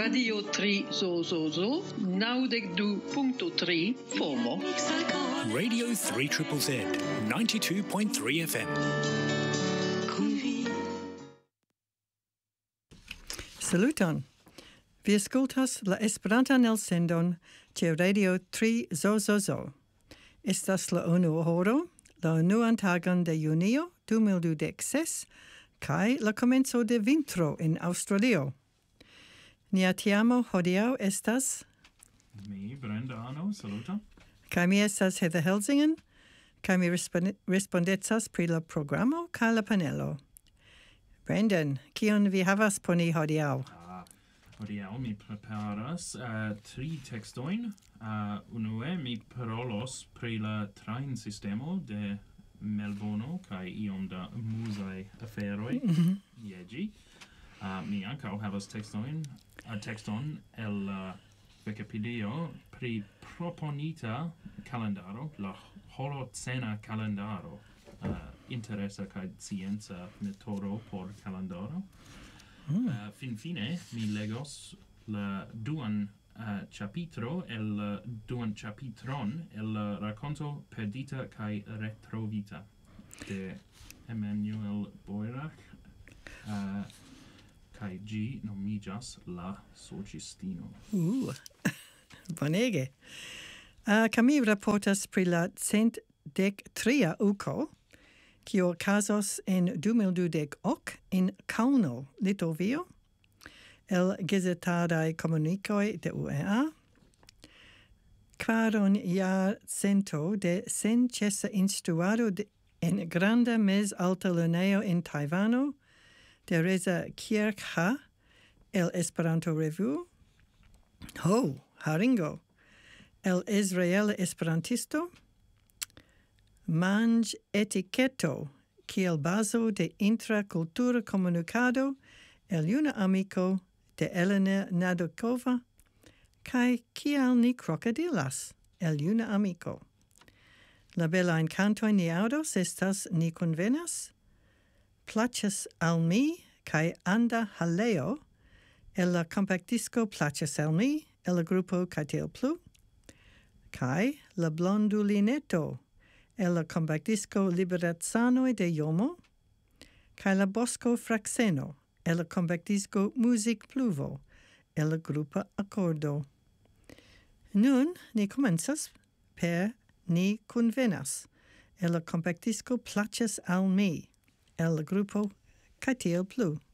Radio 3 Zozozo, 92.3 FOMO. Radio 3ZZZ, 92.3 FM. Saluton. Vi ascoltas la Esperantan elsendon ĉe Radio 3 Zozozo. Estas la unua horo, la unuan tagon de junio 2016, kaj la komenco de vintro en Aŭstralio. Nia tiamo hodiaŭ estas Mi, Brenda Arno, saluto. kaj mi estas Heather Helsingen, kaj mi respondecas pri la programo kaj la panelo. Brendan, kion vi havas por ni hodiaŭ? Hodiaŭ mi preparas tri tekstojn. Unue mi parolos pri la trajnsistemo de Melbourno kaj iom da muzaj aferoj je ĝi. Mi ankaŭ havas tekston el Wikipedio pri proponita kalendaro, la holocena kalendaro, interesa kaj scienca metodo por kalendaro. Finfine mi legos la duan chapitro duan chapitron el la rakonto Perdita kaj retrovita de Emanuel Boirach, kaj ĝi nomiĝas La Sorĉistino. Bonege. Kaj mi raportas pri la 113 uko, kio okazos en 2028 en Kauno, Litovio, el gazetadaj komunikoj de UEA. Kvaron jarcento de senĉesa instruado en granda mezalta lernejo en Tajvano, de Reza Kierkha, el Esperanto Revue. Haringo, el Israela Esperantisto. Manĝ etiketo, kiel bazo de intrakultura komunikado, el juna amiko de Elena Nadokova, kaj kial ni krokodilas, el juna amiko. La belajn kantojn ni aŭdos estas Ni konvenas, Plaĉas al mi kaj Anda Haleo, el la kompaktdisko Plaĉas al mi, el la grupo Cartel Plu, kaj La blondulineto, el la kompaktdisko Liberecanoj de Jomo, kaj La Bosko Frakseno, el la kompaktdisko Muzikpluvo, el la grupo Akordo. Nun ni komencas per Ni konvenas, el la kompaktdisko Plaĉas al mi, el la grupo Cartel Plu.